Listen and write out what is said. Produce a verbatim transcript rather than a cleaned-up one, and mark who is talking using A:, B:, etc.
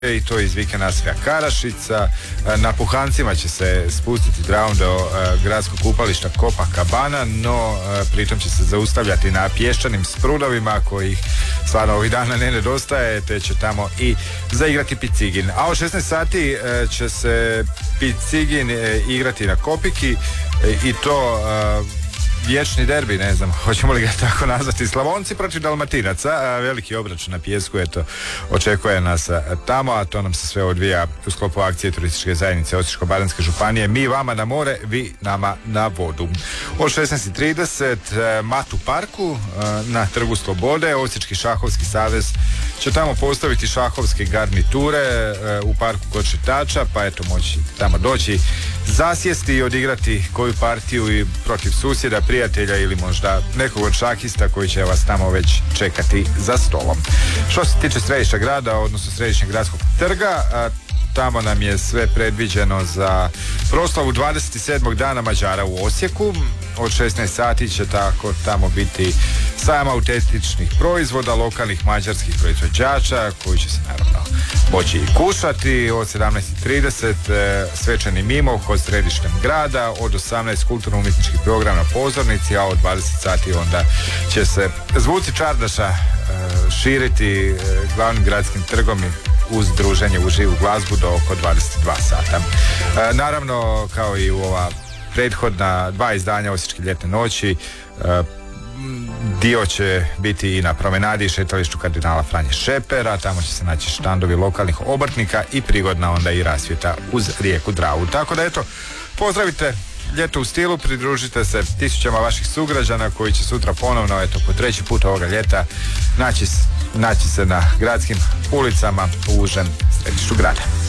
A: i to iz vikenda Svija Karašica. Na Puhancima će se spustiti Dravom do uh, gradskog kupališta Copacabana, no uh, pritom će se zaustavljati na pješčanim sprudovima kojih stvarno ovih dana ne nedostaje, te će tamo i zaigrati Picigin. A o šesnaest sati uh, će se Picigin uh, igrati na Kopiki uh, i to uh, vječni derbi, ne znam, hoćemo li ga tako nazvati, Slavonci protiv Dalmatinaca, veliki obračun na pijesku, eto, očekuje nas tamo, a to nam se sve odvija u sklopu akcije turističke zajednice Osječko-baranjske županije, mi vama na more, vi nama na vodu. Od šesnaest i trideset Mat u parku na Trgu Slobode, Osječki šahovski savez će tamo postaviti šahovske garniture u parku kod šetača, pa eto moći tamo doći, zasjesti i odigrati koju partiju i protiv susjeda, prijatelja ili možda nekog od šahista koji će vas tamo već čekati za stolom. Što se tiče središta grada, odnosno središnjeg gradskog trga, a, tamo nam je sve predviđeno za proslavu dvadeset sedmog dana Mađara u Osijeku. Od šesnaest sati će tako tamo biti sajam autentičnih proizvoda lokalnih mađarskih proizvođača koji će se naravno moći i kušati. Od sedamnaest i trideset e, svečani mimo kod središtem grada, od osamnaest kulturno-umjetnički program na pozornici, a od dvadeset sati onda će se zvuci čardaša e, širiti e, glavnim gradskim trgom uz druženje u živu glazbu do oko dvadeset dva sata. E, naravno, kao i u ova prethodna dva izdanja Osječke ljetne noći, e, dio će biti i na promenadi i šetalištu kardinala Franje Šepera, tamo će se naći štandovi lokalnih obrtnika i prigodna onda i rasvjeta uz rijeku Dravu. Tako da eto, pozdravite ljeto u stilu, pridružite se tisućama vaših sugrađana koji će sutra ponovno, eto, po treći put ovoga ljeta naći, naći se na gradskim ulicama u užem središtu grada.